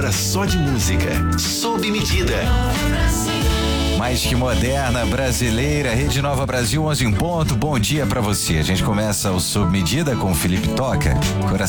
hora só de música. Sob medida. Mais que moderna, brasileira, Rede Nova Brasil, 11 em ponto. Bom dia pra você. A gente começa o Sob Medida com o Felipe Toca. Coração